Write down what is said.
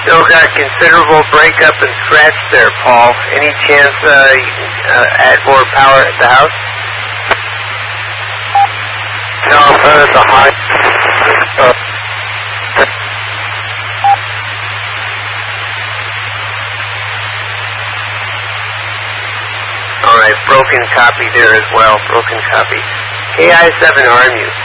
Still got considerable breakup and scratch there, Paul. Any chance you can add more power at the house? No, at the high. Alright, broken copy there as well. Broken copy. KI7 RMU.